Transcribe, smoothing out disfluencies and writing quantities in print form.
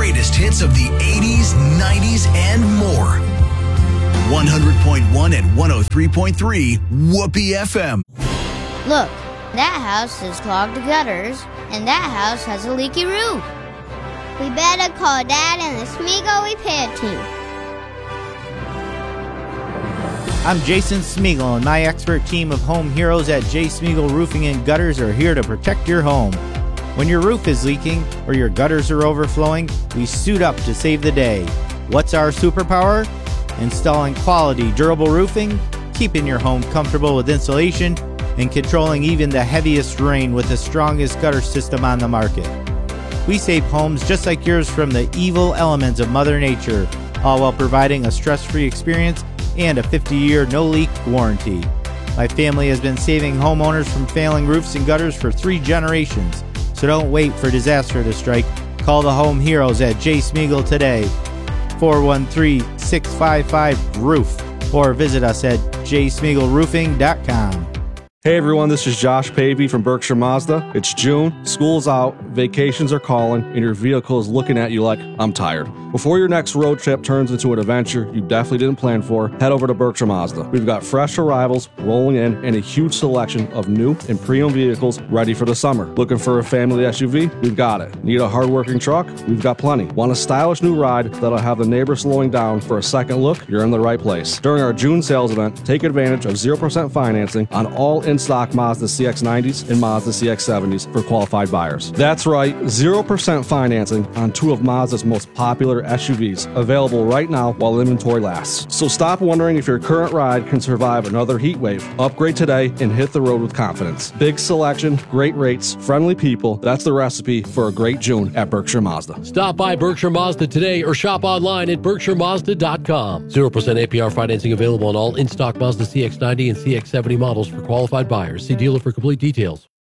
greatest hits of the 80s, 90s, and more. 100.1 and 103.3 Whoopee FM. Look, that house has clogged gutters, and that house has a leaky roof. We better call Dad and the Smeagol repair team. I'm Jason Smeagol, and my expert team of home heroes at J. Smeagol Roofing and Gutters are here to protect your home. When your roof is leaking or your gutters are overflowing, we suit up to save the day. What's our superpower? Installing quality, durable roofing, keeping your home comfortable with insulation, and controlling even the heaviest rain with the strongest gutter system on the market. We save homes just like yours from the evil elements of Mother Nature, all while providing a stress-free experience and a 50-year no-leak warranty. My family has been saving homeowners from failing roofs and gutters for 3 generations, so don't wait for disaster to strike. Call the home heroes at J. Smeagol today, 413-655-ROOF, or visit us at jsmeagolroofing.com. Hey everyone, this is Josh Pavey from Berkshire Mazda. It's June, school's out, vacations are calling, and your vehicle is looking at you like, I'm tired. Before your next road trip turns into an adventure you definitely didn't plan for, head over to Berkshire Mazda. We've got fresh arrivals rolling in and a huge selection of new and pre-owned vehicles ready for the summer. Looking for a family SUV? We've got it. Need a hard-working truck? We've got plenty. Want a stylish new ride that'll have the neighbors slowing down for a second look? You're in the right place. During our June sales event, take advantage of 0% financing on all in-stock Mazda CX-90s and Mazda CX-70s for qualified buyers. That's right, 0% financing on 2 of Mazda's most popular SUVs, available right now while inventory lasts. So stop wondering if your current ride can survive another heat wave. Upgrade today and hit the road with confidence. Big selection, great rates, friendly people. That's the recipe for a great June at Berkshire Mazda. Stop by Berkshire Mazda today or shop online at BerkshireMazda.com. 0% APR financing available on all in-stock Mazda CX-90 and CX-70 models for qualified buyers. See dealer for complete details.